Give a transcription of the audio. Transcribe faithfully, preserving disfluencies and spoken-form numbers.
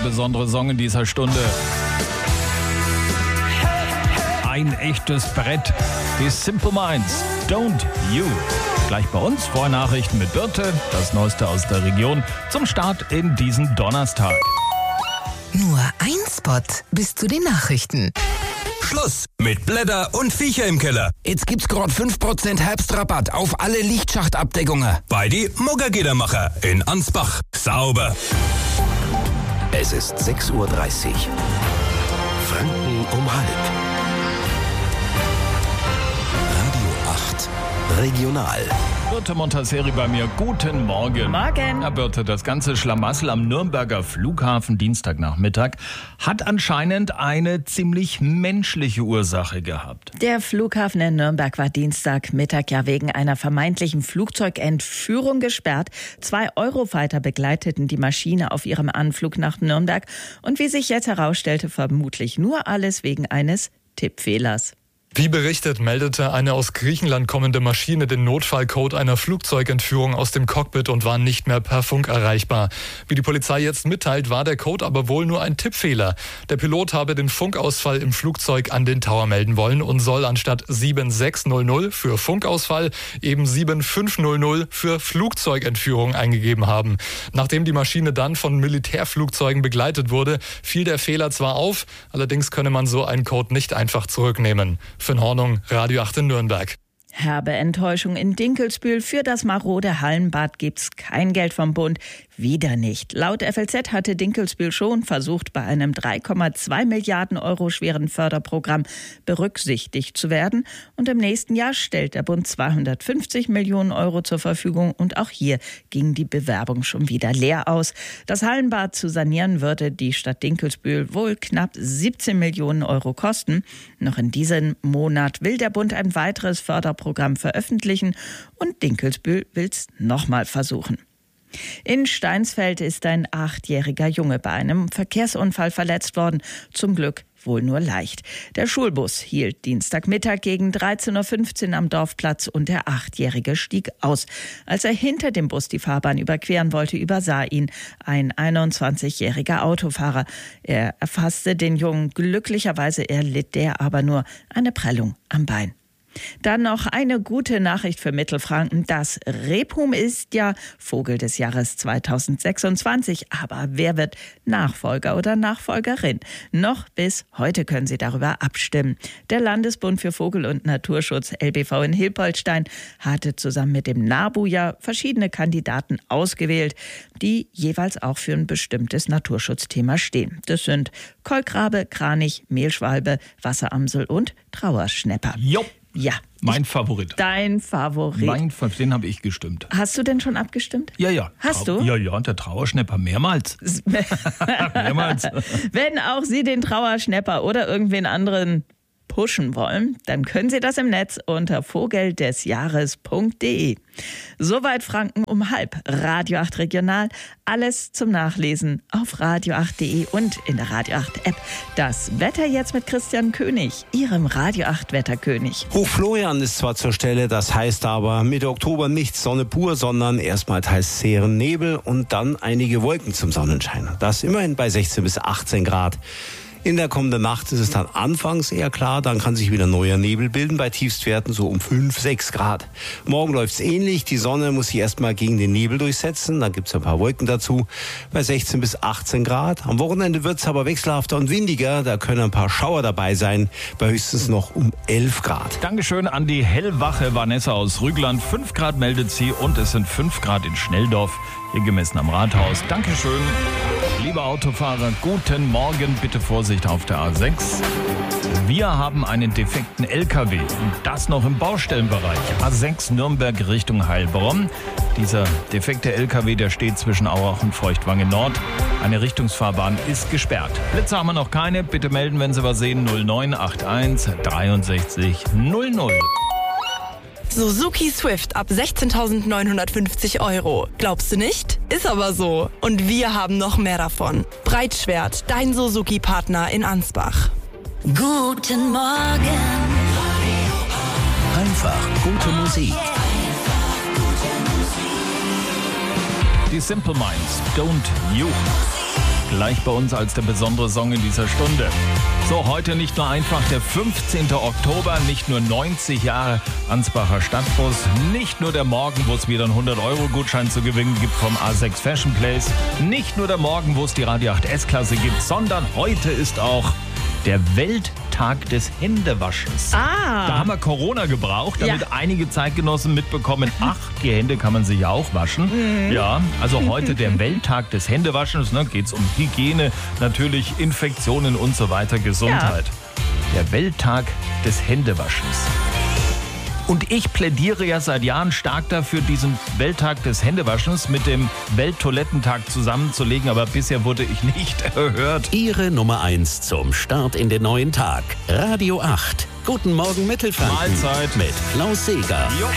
besondere Song in dieser Stunde. Ein echtes Brett. Die Simple Minds, Don't You. Gleich bei uns vor Nachrichten mit Birte, das Neueste aus der Region, zum Start in diesen Donnerstag. Nur ein Spot bis zu den Nachrichten. Schluss mit Blätter und Viecher im Keller. Jetzt gibt's gerade fünf Prozent Herbstrabatt auf alle Lichtschachtabdeckungen. Bei die Muggergidermacher in Ansbach. Sauber. Es ist sechs Uhr dreißig. Franken um halb. Radio acht Regional. Birte Montasseri bei mir, guten Morgen. Morgen. Herr Birte, das ganze Schlamassel am Nürnberger Flughafen Dienstagnachmittag hat anscheinend eine ziemlich menschliche Ursache gehabt. Der Flughafen in Nürnberg war Dienstagmittag ja wegen einer vermeintlichen Flugzeugentführung gesperrt. Zwei Eurofighter begleiteten die Maschine auf ihrem Anflug nach Nürnberg und wie sich jetzt herausstellte, vermutlich nur alles wegen eines Tippfehlers. Wie berichtet, meldete eine aus Griechenland kommende Maschine den Notfallcode einer Flugzeugentführung aus dem Cockpit und war nicht mehr per Funk erreichbar. Wie die Polizei jetzt mitteilt, war der Code aber wohl nur ein Tippfehler. Der Pilot habe den Funkausfall im Flugzeug an den Tower melden wollen und soll anstatt sieben sechs null null für Funkausfall eben sieben fünf null null für Flugzeugentführung eingegeben haben. Nachdem die Maschine dann von Militärflugzeugen begleitet wurde, fiel der Fehler zwar auf, allerdings könne man so einen Code nicht einfach zurücknehmen. Finn Hornung, Radio acht in Nürnberg. Herbe Enttäuschung in Dinkelsbühl. Für das marode Hallenbad gibt's kein Geld vom Bund. Wieder nicht. Laut F L Z hatte Dinkelsbühl schon versucht, bei einem drei Komma zwei Milliarden Euro schweren Förderprogramm berücksichtigt zu werden. Und im nächsten Jahr stellt der Bund zweihundertfünfzig Millionen Euro zur Verfügung. Und auch hier ging die Bewerbung schon wieder leer aus. Das Hallenbad zu sanieren würde die Stadt Dinkelsbühl wohl knapp siebzehn Millionen Euro kosten. Noch in diesem Monat will der Bund ein weiteres Förderprogramm Programm veröffentlichen und Dinkelsbühl will's nochmal versuchen. In Steinsfeld ist ein achtjähriger Junge bei einem Verkehrsunfall verletzt worden. Zum Glück wohl nur leicht. Der Schulbus hielt Dienstagmittag gegen dreizehn Uhr fünfzehn am Dorfplatz und der Achtjährige stieg aus. Als er hinter dem Bus die Fahrbahn überqueren wollte, übersah ihn ein einundzwanzigjähriger Autofahrer. Er erfasste den Jungen. Glücklicherweise erlitt der aber nur eine Prellung am Bein. Dann noch eine gute Nachricht für Mittelfranken. Das Rebhuhn ist ja Vogel des Jahres zweitausendsechsundzwanzig. Aber wer wird Nachfolger oder Nachfolgerin? Noch bis heute können Sie darüber abstimmen. Der Landesbund für Vogel- und Naturschutz L B V in Hilpoltstein hatte zusammen mit dem NABU ja verschiedene Kandidaten ausgewählt, die jeweils auch für ein bestimmtes Naturschutzthema stehen. Das sind Kolkrabe, Kranich, Mehlschwalbe, Wasseramsel und Trauerschnäpper. Jo. Ja. Mein Favorit. Dein Favorit. Mein, den habe ich gestimmt. Hast du denn schon abgestimmt? Ja, ja. Hast Trau- du? Ja, ja, und der Trauerschnäpper mehrmals. mehrmals. Wenn auch Sie den Trauerschnäpper oder irgendwen anderen pushen wollen, dann können Sie das im Netz unter vogeldesjahres punkt de. Soweit Franken um halb. Radio acht Regional. Alles zum Nachlesen auf radio acht punkt de und in der Radio acht App. Das Wetter jetzt mit Christian König, Ihrem Radio acht Wetterkönig. Hoch Florian ist zwar zur Stelle, das heißt aber Mitte Oktober nicht Sonne pur, sondern erstmal teils zähen Nebel und dann einige Wolken zum Sonnenschein. Das immerhin bei sechzehn bis achtzehn Grad. In der kommenden Nacht ist es dann anfangs eher klar, dann kann sich wieder neuer Nebel bilden, bei Tiefstwerten so um fünf, sechs Grad. Morgen läuft's ähnlich, die Sonne muss sich erstmal gegen den Nebel durchsetzen, dann gibt's ein paar Wolken dazu, bei sechzehn bis achtzehn Grad. Am Wochenende wird's aber wechselhafter und windiger, da können ein paar Schauer dabei sein, bei höchstens noch um elf Grad. Dankeschön an die hellwache Vanessa aus Rügland. fünf Grad meldet sie und es sind fünf Grad in Schnelldorf, hier gemessen am Rathaus. Dankeschön. Liebe Autofahrer, guten Morgen. Bitte Vorsicht auf der A sechs. Wir haben einen defekten L K W und das noch im Baustellenbereich. A sechs Nürnberg Richtung Heilbronn. Dieser defekte L K W, der steht zwischen Auerach und Feuchtwange Nord. Eine Richtungsfahrbahn ist gesperrt. Blitze haben wir noch keine. Bitte melden, wenn Sie was sehen. null neun acht eins dreiundsechzig null null. Suzuki Swift ab sechzehntausendneunhundertfünfzig Euro. Glaubst du nicht? Ist aber so. Und wir haben noch mehr davon. Breitschwert, dein Suzuki-Partner in Ansbach. Guten Morgen. Einfach gute Musik. Die Simple Minds, Don't You. gleich bei uns als der besondere Song in dieser Stunde. So, heute nicht nur einfach der fünfzehnten Oktober, nicht nur neunzig Jahre Ansbacher Stadtbus, nicht nur der Morgen, wo es wieder einen hundert Euro Gutschein zu gewinnen gibt vom A sechs Fashion Place, nicht nur der Morgen, wo es die Radio acht S-Klasse gibt, sondern heute ist auch der Welttag des Händewaschens. Ah. Da haben wir Corona gebraucht, damit Ja. einige Zeitgenossen mitbekommen, ach, die Hände kann man sich ja auch waschen. Mhm. Ja, also heute der Welttag des Händewaschens, ne, geht es um Hygiene, natürlich Infektionen und so weiter, Gesundheit. Der Welttag des Händewaschens. Und ich plädiere ja seit Jahren stark dafür, diesen Welttag des Händewaschens mit dem Welttoilettentag zusammenzulegen, aber bisher wurde ich nicht erhört. Ihre Nummer eins zum Start in den neuen Tag. Radio acht. Guten Morgen Mittelfranken. Mahlzeit. Mit Klaus Seeger. Jo.